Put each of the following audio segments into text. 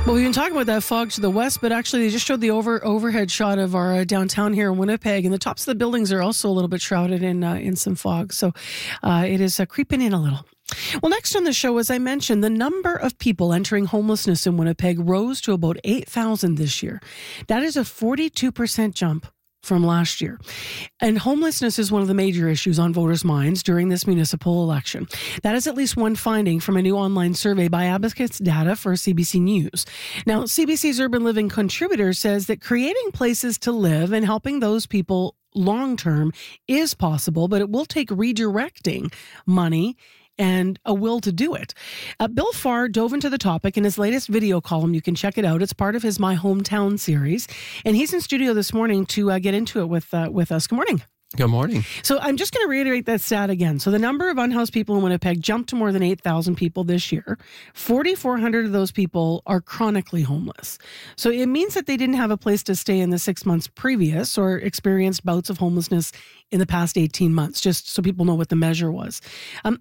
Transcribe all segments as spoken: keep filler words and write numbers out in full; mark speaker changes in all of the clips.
Speaker 1: Well, we've been talking about that fog to the west, but actually they just showed the over overhead shot of our uh, downtown here in Winnipeg, and the tops of the buildings are also a little bit shrouded in uh, in some fog. So uh, it is uh, creeping in a little. Well, next on the show, as I mentioned, the number of people entering homelessness in Winnipeg rose to about eight thousand this year. That is a forty-two percent jump from last year. And homelessness is one of the major issues on voters' minds during this municipal election. That is at least one finding from a new online survey by Abacus Data for C B C News. Now, C B C's Urban Living contributor says that creating places to live and helping those people long-term is possible, but it will take redirecting money and a will to do it. Uh, Bill Farr dove into the topic in his latest video column. You can check it out. It's part of his My Hometown series. And he's in studio this morning to uh, get into it with uh, with us. Good morning.
Speaker 2: Good morning.
Speaker 1: So I'm just going to reiterate that stat again. So the number of unhoused people in Winnipeg jumped to more than eight thousand people this year. forty-four hundred of those people are chronically homeless. So it means that they didn't have a place to stay in the six months previous or experienced bouts of homelessness in the past eighteen months, just so people know what the measure was. Um,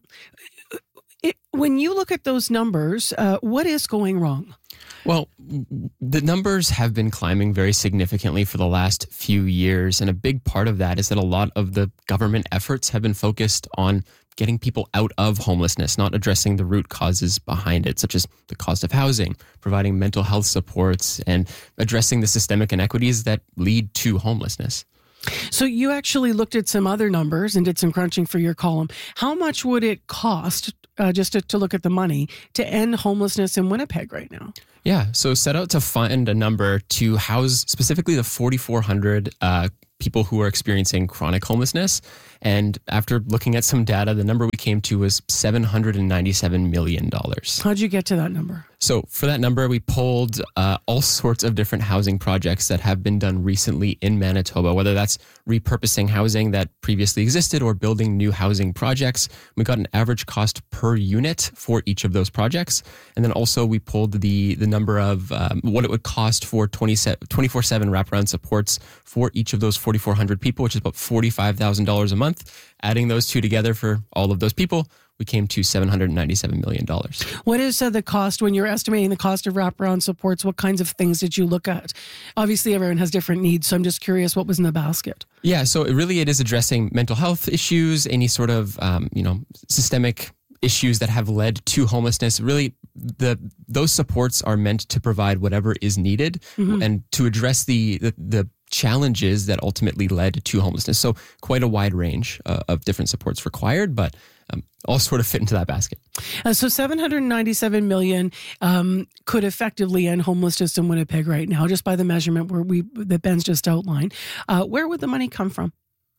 Speaker 1: it, when you look at those numbers, uh, what is going wrong?
Speaker 2: Well, the numbers have been climbing very significantly for the last few years. And a big part of that is that a lot of the government efforts have been focused on getting people out of homelessness, not addressing the root causes behind it, such as the cost of housing, providing mental health supports, and addressing the systemic inequities that lead to homelessness.
Speaker 1: So you actually looked at some other numbers and did some crunching for your column. How much would it cost, uh, just to, to look at the money, to end homelessness in Winnipeg right now?
Speaker 2: Yeah, so set out to find a number to house specifically the forty-four hundred uh, people who are experiencing chronic homelessness. And after looking at some data, the number we came to was seven hundred ninety-seven million dollars.
Speaker 1: How'd you get to that number?
Speaker 2: So for that number, we pulled uh, all sorts of different housing projects that have been done recently in Manitoba, whether that's repurposing housing that previously existed or building new housing projects. We got an average cost per unit for each of those projects. And then also we pulled the, the number of um, what it would cost for twenty-four seven wraparound supports for each of those forty-four hundred people, which is about forty-five thousand dollars a month. Adding those two together for all of those people, we came to seven hundred ninety-seven million dollars.
Speaker 1: What is uh, the cost when you're estimating the cost of wraparound supports? What kinds of things did you look at? Obviously, everyone has different needs, so I'm just curious what was in the basket.
Speaker 2: Yeah, so it really it is addressing mental health issues, any sort of um, you know systemic issues that have led to homelessness. Really, the those supports are meant to provide whatever is needed mm-hmm. and to address the, the the challenges that ultimately led to homelessness. So quite a wide range uh, of different supports required, but um, all sort of fit into that basket.
Speaker 1: Uh, so seven hundred ninety-seven million um, could effectively end homelessness in Winnipeg right now, just by the measurement where we that Ben's just outlined. Uh, where would the money come from?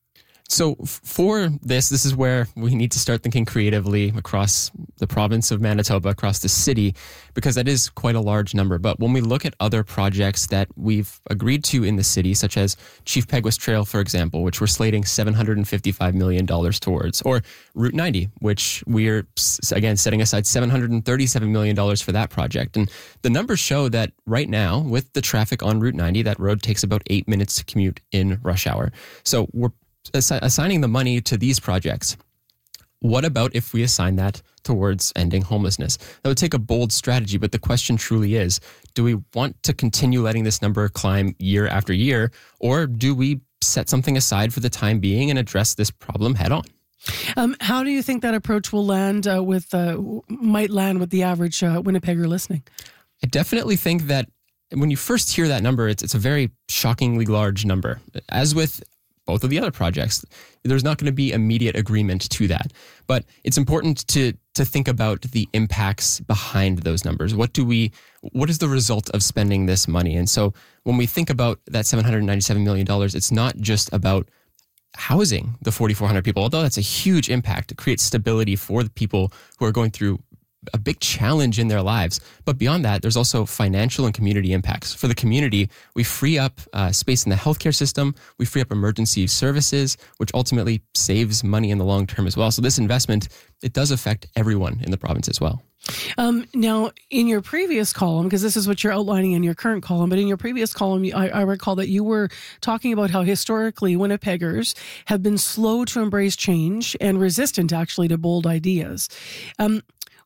Speaker 2: So for this, this is where we need to start thinking creatively across the province of Manitoba, across the city, because that is quite a large number. But when we look at other projects that we've agreed to in the city, such as Chief Peguis Trail, for example, which we're slating seven hundred fifty-five million dollars towards, or Route ninety, which we're, again, setting aside seven hundred thirty-seven million dollars for that project. And the numbers show that right now, with the traffic on Route ninety, that road takes about eight minutes to commute in rush hour. So we're assigning the money to these projects. What about if we assign that towards ending homelessness? That would take a bold strategy, but the question truly is, do we want to continue letting this number climb year after year, or do we set something aside for the time being and address this problem head on?
Speaker 1: Um, how do you think that approach will land uh, with, uh, might land with the average uh, Winnipegger listening?
Speaker 2: I definitely think that when you first hear that number, it's, it's a very shockingly large number. As with both of the other projects, there's not going to be immediate agreement to that. But it's important to to think about the impacts behind those numbers. What do we, what is the result of spending this money? And so when we think about that seven hundred ninety-seven million dollars, it's not just about housing the forty-four hundred people, although that's a huge impact. It creates stability for the people who are going through a big challenge in their lives. But beyond that, there's also financial and community impacts. For the community, we free up uh, space in the healthcare system, we free up emergency services, which ultimately saves money in the long term as well. So this investment, it does affect everyone in the province as well.
Speaker 1: Um, now, in your previous column, because this is what you're outlining in your current column, but in your previous column, I, I recall that you were talking about how historically Winnipeggers have been slow to embrace change and resistant actually to bold ideas. Um,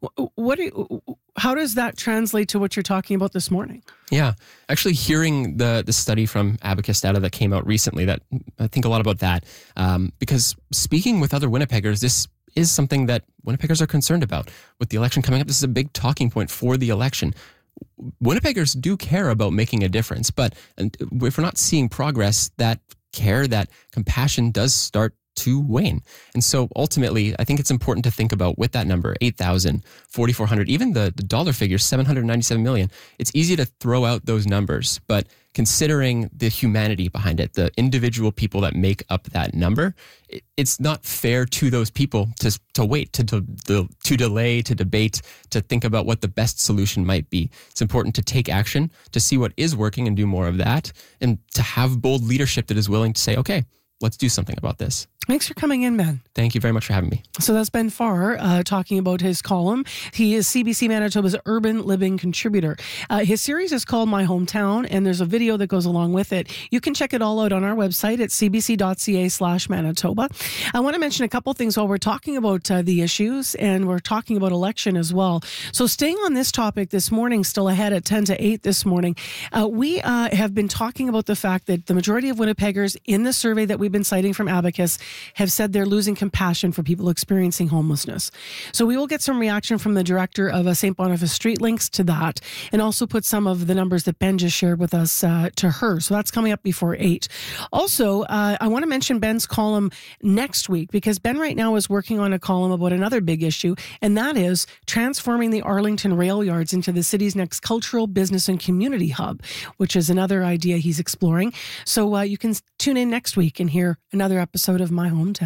Speaker 1: What? Do you, how does that translate to what you're talking about this morning?
Speaker 2: Yeah, actually, hearing the the study from Abacus data that came out recently, that I think a lot about that, um, because speaking with other Winnipeggers, this is something that Winnipeggers are concerned about. With the election coming up, this is a big talking point for the election. Winnipeggers do care about making a difference, but if we're not seeing progress, that care, that compassion does start to wane. And so ultimately, I think it's important to think about with that number, eight thousand, forty-four hundred, even the, the dollar figure, seven hundred ninety-seven million, it's easy to throw out those numbers, but considering the humanity behind it, the individual people that make up that number, it, it's not fair to those people to to wait, to, to, to delay, to debate, to think about what the best solution might be. It's important to take action, to see what is working and do more of that, and to have bold leadership that is willing to say, okay, let's do something about this.
Speaker 1: Thanks for coming in, Ben.
Speaker 2: Thank you very much for having me.
Speaker 1: So that's Ben Farr uh, talking about his column. He is C B C Manitoba's urban living contributor. Uh, his series is called My Hometown, and there's a video that goes along with it. You can check it all out on our website at cbc.ca slash Manitoba. I want to mention a couple things while we're talking about uh, the issues, and we're talking about election as well. So staying on this topic this morning, still ahead at ten to eight this morning, uh, we uh, have been talking about the fact that the majority of Winnipeggers in the survey that we've been citing from Abacus have said they're losing compassion for people experiencing homelessness. So we will get some reaction from the director of uh, Saint Boniface Street, links to that, and also put some of the numbers that Ben just shared with us uh, to her. So that's coming up before eight. Also, uh, I want to mention Ben's column next week, because Ben right now is working on a column about another big issue, and that is transforming the Arlington rail yards into the city's next cultural, business, and community hub, which is another idea he's exploring. So uh, you can tune in next week and hear another episode of My Hometown.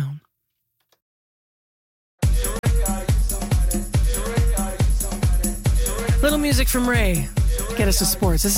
Speaker 1: Little music from Ray to get us to sports. This is